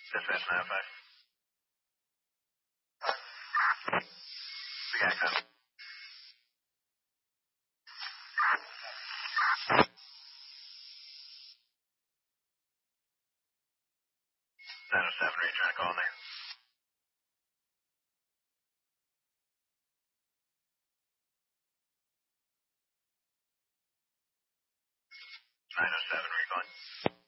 Dispatch 905. Big accent. 907, are you trying to call in there? 907, are you calling?